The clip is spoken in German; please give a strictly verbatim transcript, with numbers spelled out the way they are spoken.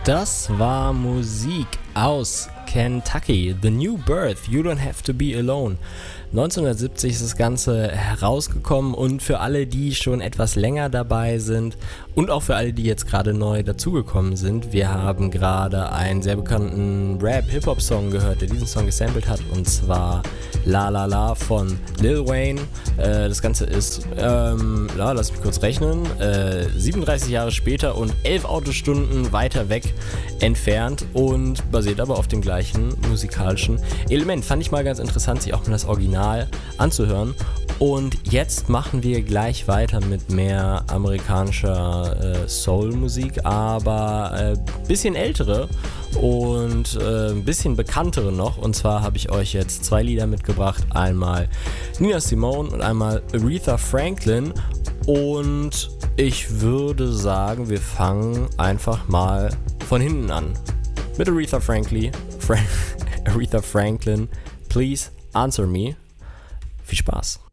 Das war Musik aus Kentucky. The New Birth, You Don't Have to Be Alone. neunzehnhundertsiebzig ist das Ganze herausgekommen und für alle, die schon etwas länger dabei sind und auch für alle, die jetzt gerade neu dazugekommen sind, wir haben gerade einen sehr bekannten Rap-Hip-Hop-Song gehört, der diesen Song gesampelt hat, und zwar La La La von Lil Wayne. Äh, das Ganze ist, ähm, ja, lass mich kurz rechnen, äh, siebenunddreißig Jahre später und elf Autostunden weiter weg entfernt und basiert aber auf dem gleichen musikalischen Element. Fand ich mal ganz interessant, sich auch mal das Original anzuhören. Und jetzt machen wir gleich weiter mit mehr amerikanischer äh, Soul-Musik, aber ein äh, bisschen ältere und äh, ein bisschen bekanntere noch. Und zwar habe ich euch jetzt zwei Lieder mitgebracht. Einmal Nina Simone und einmal Aretha Franklin. Und ich würde sagen, wir fangen einfach mal von hinten an. Mit Aretha Franklin. Fra- Aretha Franklin, Please Answer Me. Viel Spaß.